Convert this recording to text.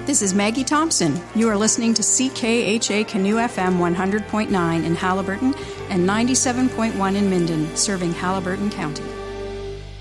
This is Maggie Thompson. You are listening to CKHA Canoe FM 100.9 in Haliburton and 97.1 in Minden, serving Haliburton County.